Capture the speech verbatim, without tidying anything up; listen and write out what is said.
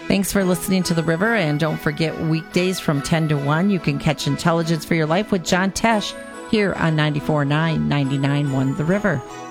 Thanks for listening to The River, and don't forget weekdays from ten to one, you can catch Intelligence for Your Life with John Tesh here on ninety-four point nine, ninety-nine point one The River.